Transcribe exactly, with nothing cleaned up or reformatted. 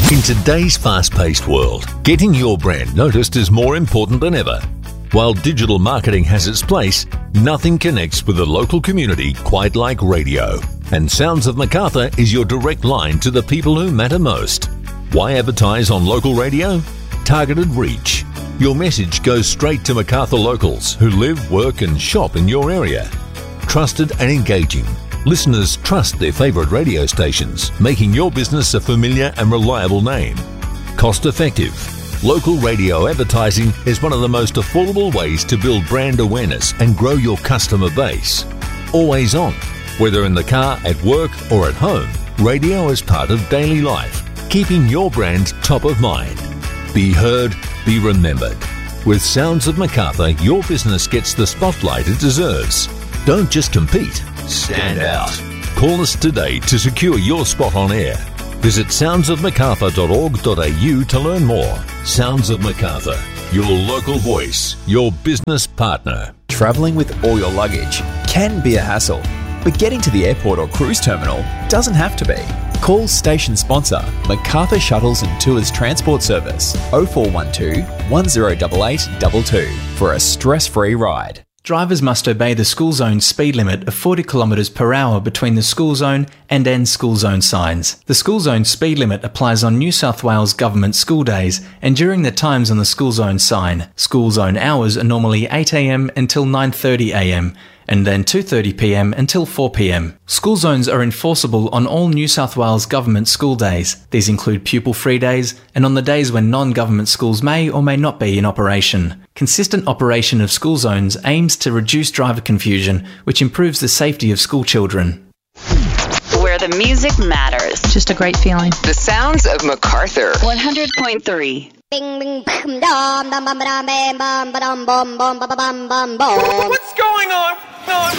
In today's fast-paced world, getting your brand noticed is more important than ever. While digital marketing has its place, nothing connects with the local community quite like radio. And Sounds of Macarthur is your direct line to the people who matter most. Why advertise on local radio? Targeted reach. Your message goes straight to Macarthur locals who live, work and shop in your area. Trusted and engaging. Listeners trust their favourite radio stations, making your business a familiar and reliable name. Cost effective. Local radio advertising is one of the most affordable ways to build brand awareness and grow your customer base. Always on. Whether in the car, at work or at home, radio is part of daily life, keeping your brand top of mind. Be heard, be remembered. With Sounds of Macarthur, your business gets the spotlight it deserves. Don't just compete, stand out. Call us today to secure your spot on air. Visit sounds of macarthur dot org dot a u to learn more. Sounds of Macarthur, your local voice, your business partner. Travelling with all your luggage can be a hassle, but getting to the airport or cruise terminal doesn't have to be. Call station sponsor Macarthur Shuttles and Tours Transport Service oh four one two, one oh eight eight two two for a stress-free ride. Drivers must obey the school zone speed limit of forty kilometres per hour between the school zone and end school zone signs. The school zone speed limit applies on New South Wales government school days and during the times on the school zone sign. School zone hours are normally eight a m until nine thirty a m and then two thirty p m until four p m. School zones are enforceable on all New South Wales government school days. These include pupil-free days and on the days when non-government schools may or may not be in operation. Consistent operation of school zones aims to reduce driver confusion, which improves the safety of school children. Where the music matters. Just a great feeling. The Sounds of Macarthur. one hundred point three. What's going on?